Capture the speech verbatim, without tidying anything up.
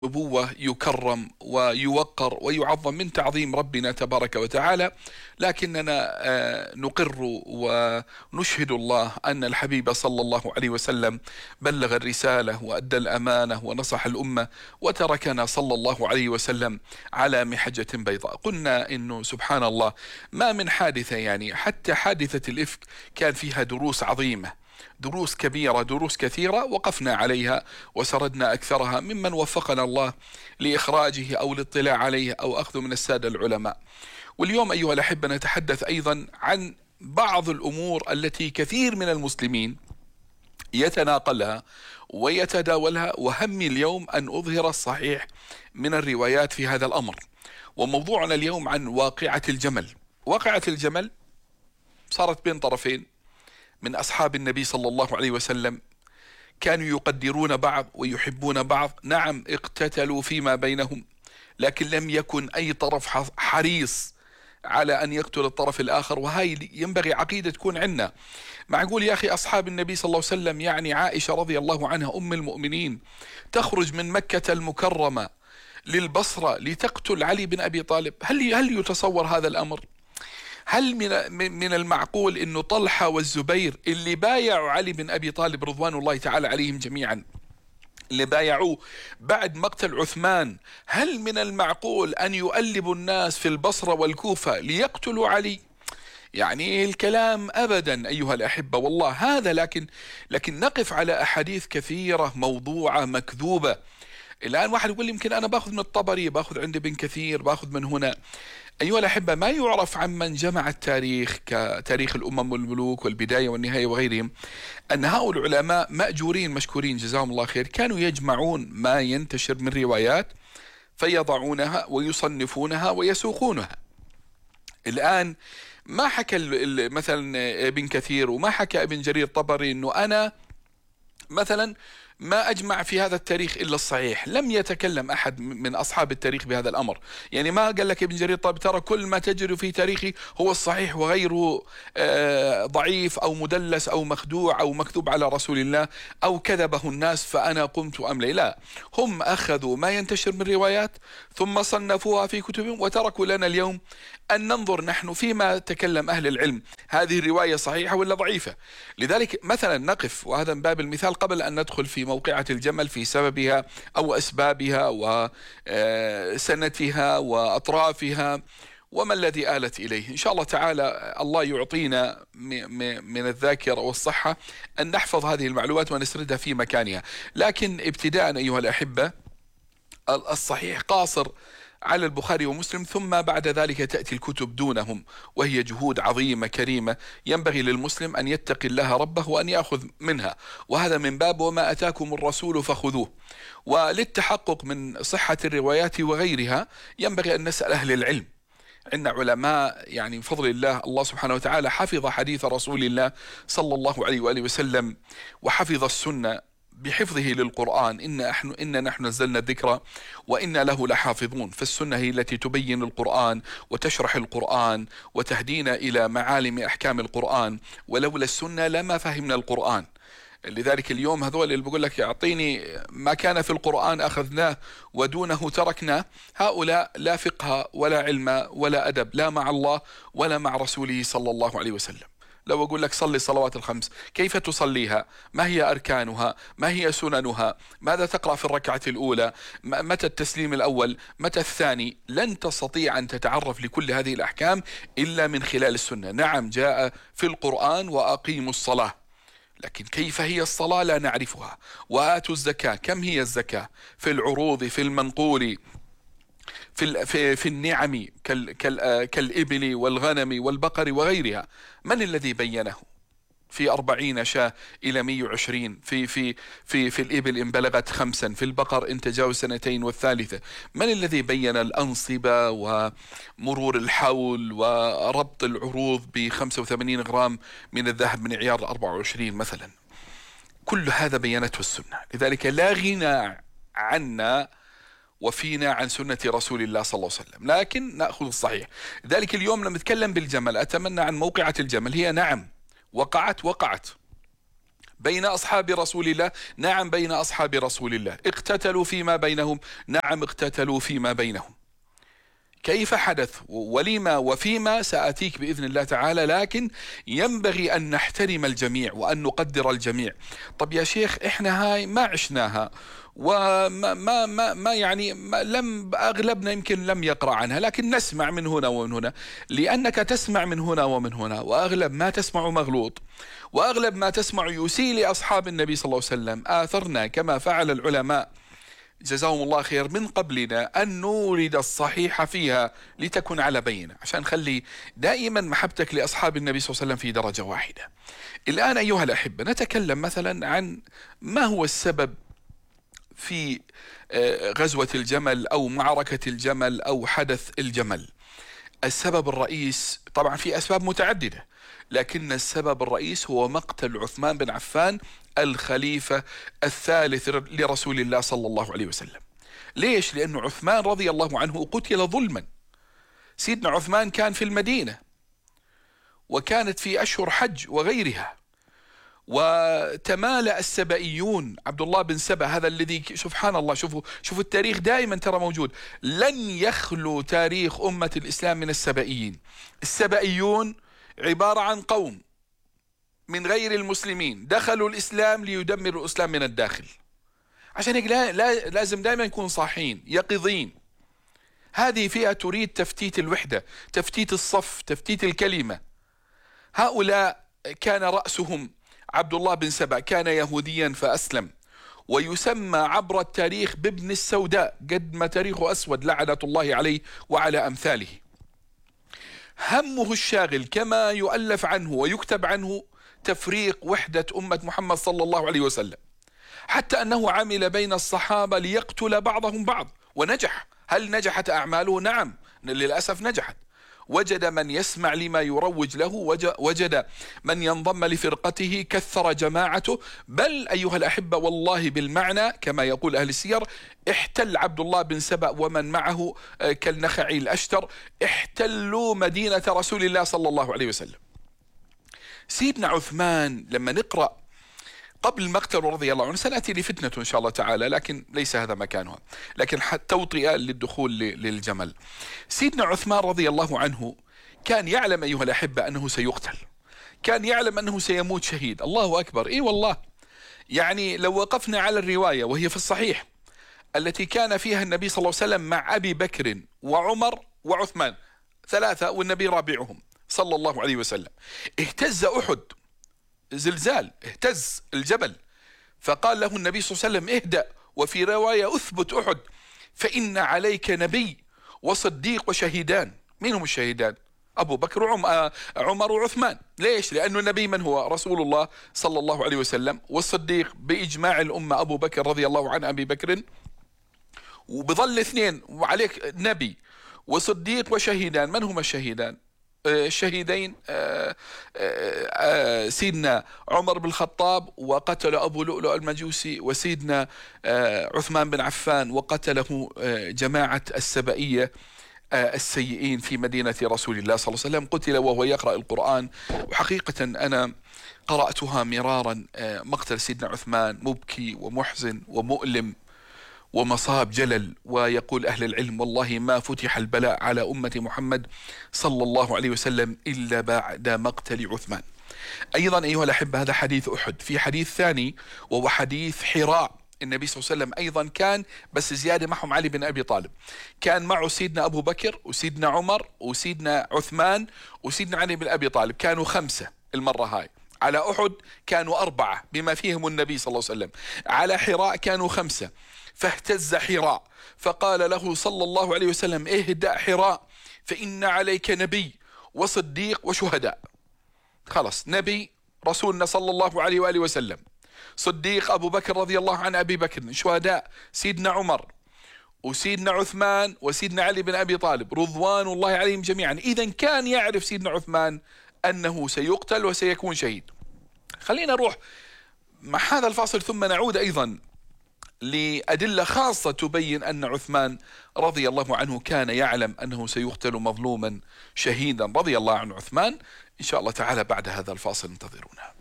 النبوة يكرم ويوقر ويعظم من تعظيم ربنا تبارك وتعالى، لكننا آه، نقر ونشهد الله أن الحبيب صلى الله عليه وسلم بلغ الرسالة وأدى الأمانة ونصح الأمة وتركنا صلى الله عليه وسلم على محجة بيضاء. قلنا إنه سبحان الله ما من حادثة، يعني حتى حادثة الإفك كان فيها دروس عظيمة، دروس كبيرة، دروس كثيرة وقفنا عليها وسردنا أكثرها ممن وفقنا الله لإخراجه أو الاطلاع عليه أو أخذه من السادة العلماء. واليوم أيها الأحبة نتحدث أيضا عن بعض الأمور التي كثير من المسلمين يتناقلها ويتداولها، وهمي اليوم أن أظهر الصحيح من الروايات في هذا الأمر. وموضوعنا اليوم عن واقعة الجمل. واقعة الجمل صارت بين طرفين من أصحاب النبي صلى الله عليه وسلم، كانوا يقدرون بعض ويحبون بعض، نعم اقتتلوا فيما بينهم، لكن لم يكن أي طرف حريص على أن يقتل الطرف الآخر. وهاي ينبغي عقيدة تكون عندنا. معقول يا أخي أصحاب النبي صلى الله عليه وسلم، يعني عائشة رضي الله عنها أم المؤمنين تخرج من مكة المكرمة للبصرة لتقتل علي بن أبي طالب؟ هل هل يتصور هذا الأمر؟ هل من من المعقول انه طلحة والزبير اللي بايعوا علي بن ابي طالب رضوان الله تعالى عليهم جميعا، اللي بايعوه بعد مقتل عثمان، هل من المعقول ان يؤلبوا الناس في البصرة والكوفة ليقتلوا علي؟ يعني الكلام ابدا ايها الاحبة والله هذا. لكن لكن نقف على احاديث كثيرة موضوعة مكذوبة. الآن واحد يقول لي يمكن أنا باخذ من الطبري، باخذ عند ابن كثير، باخذ من هنا. أيها الأحبة ما يعرف عن من جمع التاريخ كتاريخ الأمم والملوك والبداية والنهاية وغيرهم، أن هؤلاء العلماء مأجورين مشكورين جزاهم الله خير، كانوا يجمعون ما ينتشر من روايات فيضعونها ويصنفونها ويسوقونها. الآن ما حكى مثلا ابن كثير وما حكى ابن جرير الطبري أنه أنا مثلا ما أجمع في هذا التاريخ إلا الصحيح. لم يتكلم أحد من أصحاب التاريخ بهذا الأمر. يعني ما قال لك ابن جرير طيب ترى كل ما تجد في تاريخي هو الصحيح وغيره ضعيف أو مدلس أو مخدوع أو مكذوب على رسول الله أو كذبه الناس فأنا قمت أملي. لا، هم أخذوا ما ينتشر من روايات ثم صنفوها في كتبهم وتركوا لنا اليوم أن ننظر نحن فيما تكلم أهل العلم، هذه الرواية صحيحة ولا ضعيفة. لذلك مثلا نقف، وهذا من باب المثال قبل أن ندخل في موقعة الجمل في سببها أو أسبابها وسنتها وأطرافها وما الذي آلت إليه. إن شاء الله تعالى الله يعطينا من الذاكرة والصحة أن نحفظ هذه المعلومات ونسردها في مكانها. لكن ابتداء أيها الأحبة الصحيح قاصر على البخاري ومسلم، ثم بعد ذلك تأتي الكتب دونهم، وهي جهود عظيمة كريمة ينبغي للمسلم أن يتقي الله ربه وأن يأخذ منها، وهذا من باب وما أتاكم الرسول فخذوه. وللتحقق من صحة الروايات وغيرها ينبغي أن نسأل أهل العلم. عندنا علماء يعني بفضل الله الله سبحانه وتعالى حفظ حديث رسول الله صلى الله عليه وآله وسلم وحفظ السنة بحفظه للقرآن. إن نحن إن نحن نزلنا الذكر وإنا له لحافظون. فالسنة هي التي تبين القرآن وتشرح القرآن وتهدينا إلى معالم أحكام القرآن، ولولا السنة لما فهمنا القرآن. لذلك اليوم هذول اللي بقول لك أعطيني ما كان في القرآن أخذناه ودونه تركناه، هؤلاء لا فقه ولا علم ولا أدب، لا مع الله ولا مع رسوله صلى الله عليه وسلم. لو أقول لك صلي الصلوات الخمس، كيف تصليها؟ ما هي أركانها؟ ما هي سننها؟ ماذا تقرأ في الركعة الأولى؟ متى التسليم الأول؟ متى الثاني؟ لن تستطيع أن تتعرف لكل هذه الأحكام إلا من خلال السنة. نعم جاء في القرآن وأقيموا الصلاة، لكن كيف هي الصلاة لا نعرفها. وآتوا الزكاة، كم هي الزكاة؟ في العروض، في المنقول، في في في النعم كال كال كالإبل والغنم والبقر وغيرها. من الذي بينه؟ في أربعين شاة إلى مئة وعشرين، في في في في الإبل إن بلغت خمسا، في البقر إن تجاوز سنتين والثالثة. من الذي بين الأنصبة ومرور الحول وربط العروض بخمسة وثمانين غرام من الذهب من عيار أربعة وعشرين مثلا؟ كل هذا بينته السنة. لذلك لا غنى عنا وفينا عن سنة رسول الله صلى الله عليه وسلم، لكن نأخذ الصحيح. ذلك اليوم لما نتكلم بالجمل أتمنى عن موقعة الجمل. هي نعم وقعت وقعت بين أصحاب رسول الله؟ نعم بين أصحاب رسول الله. اقتتلوا فيما بينهم؟ نعم اقتتلوا فيما بينهم. كيف حدث ولما وفيما سآتيك بإذن الله تعالى، لكن ينبغي أن نحترم الجميع وأن نقدر الجميع. طب يا شيخ إحنا هاي ما عشناها وما ما ما, ما يعني ما لم أغلبنا يمكن لم يقرأ عنها، لكن نسمع من هنا ومن هنا. لأنك تسمع من هنا ومن هنا، وأغلب ما تسمع مغلوط، وأغلب ما تسمع يسيء لأصحاب النبي صلى الله عليه وسلم. آثرنا كما فعل العلماء جزاهم الله خير من قبلنا أن نورد الصحيح فيها لتكن على بينة، عشان نخلي دائما محبتك لأصحاب النبي صلى الله عليه وسلم في درجة واحدة. الآن أيها الأحبة نتكلم مثلا عن ما هو السبب في غزوة الجمل أو معركة الجمل أو حدث الجمل. السبب الرئيس طبعا في أسباب متعددة، لكن السبب الرئيس هو مقتل عثمان بن عفان الخليفة الثالث لرسول الله صلى الله عليه وسلم. ليش؟ لأنه عثمان رضي الله عنه قتل ظلما. سيدنا عثمان كان في المدينة، وكانت في أشهر حج وغيرها، وتمالأ السبئيون. عبد الله بن سبأ هذا الذي سبحان الله، شوفوا شوفوا التاريخ دائما ترى موجود، لن يخلو تاريخ أمة الإسلام من السبئيين. السبئيون عبارة عن قوم من غير المسلمين دخلوا الإسلام ليدمروا الإسلام من الداخل. عشان هيك لا لا لازم دائما نكون صاحين يقظين. هذه فئة تريد تفتيت الوحدة، تفتيت الصف، تفتيت الكلمة. هؤلاء كان رأسهم عبد الله بن سبأ، كان يهوديا فأسلم، ويسمى عبر التاريخ بابن السوداء، قد ما تاريخه أسود لعنة الله عليه وعلى أمثاله. همه الشاغل كما يؤلف عنه ويكتب عنه تفريق وحدة أمة محمد صلى الله عليه وسلم، حتى أنه عمل بين الصحابة ليقتل بعضهم بعض ونجح. هل نجحت أعماله؟ نعم للأسف نجحت. وجد من يسمع لما يروج له، وجد من ينضم لفرقته، كثر جماعته. بل أيها الأحبة والله بالمعنى كما يقول أهل السير، احتل عبد الله بن سبأ ومن معه كالنخعي الأشتر احتلوا مدينة رسول الله صلى الله عليه وسلم. سيدنا عثمان لما نقرأ قبل مقتل رضي الله عنه، سنأتي لفتنة إن شاء الله تعالى لكن ليس هذا مكانها، لكن حتى توطئة للدخول للجمل. سيدنا عثمان رضي الله عنه كان يعلم أيها الأحبة أنه سيقتل، كان يعلم أنه سيموت شهيد. الله أكبر. إيه والله، يعني لو وقفنا على الرواية وهي في الصحيح التي كان فيها النبي صلى الله عليه وسلم مع أبي بكر وعمر وعثمان ثلاثة والنبي رابعهم صلى الله عليه وسلم، اهتز أحد زلزال، اهتز الجبل، فقال له النبي صلى الله عليه وسلم اهدأ، وفي رواية اثبت أحد فإن عليك نبي وصديق وشهيدان. من هم الشهيدان؟ أبو بكر وعمر وعثمان. ليش؟ لأنه النبي من هو؟ رسول الله صلى الله عليه وسلم، والصديق بإجماع الأمة أبو بكر رضي الله عن أبي بكر، وبظل اثنين وعليك نبي وصديق وشهيدان. من هم الشهيدان؟ الشهيدين سيدنا عمر بن الخطاب وقتل أبو لؤلؤ المجوسي، وسيدنا عثمان بن عفان وقتله جماعة السبئية السيئين في مدينة رسول الله صلى الله عليه وسلم، قتل وهو يقرأ القرآن. وحقيقة أنا قرأتها مرارا، مقتل سيدنا عثمان مبكي ومحزن ومؤلم ومصاب جلل. ويقول أهل العلم والله ما فتح البلاء على أمة محمد صلى الله عليه وسلم إلا بعد مقتل عثمان. أيضا أيها الأحبة هذا حديث أحد. في حديث ثاني وهو حديث حراء، النبي صلى الله عليه وسلم أيضا كان بس زيادة معهم علي بن أبي طالب، كان معه سيدنا أبو بكر وسيدنا عمر وسيدنا عثمان وسيدنا علي بن أبي طالب، كانوا خمسة المرة هاي. على أحد كانوا أربعة بما فيهم النبي صلى الله عليه وسلم، على حراء كانوا خمسة. فاهتز حراء فقال له صلى الله عليه وسلم اهدأ حراء فإن عليك نبي وصديق وشهداء. خلص، نبي رسولنا صلى الله عليه وآله وسلم، صديق أبو بكر رضي الله عن أبي بكر، شهداء سيدنا عمر وسيدنا عثمان وسيدنا علي بن أبي طالب رضوان الله عليهم جميعا. إذا كان يعرف سيدنا عثمان أنه سيقتل وسيكون شهيد. خلينا نروح مع هذا الفاصل ثم نعود أيضا لأدلة خاصة تبين أن عثمان رضي الله عنه كان يعلم أنه سيقتل مظلوما شهيدا رضي الله عن عثمان. إن شاء الله تعالى بعد هذا الفاصل انتظرونا.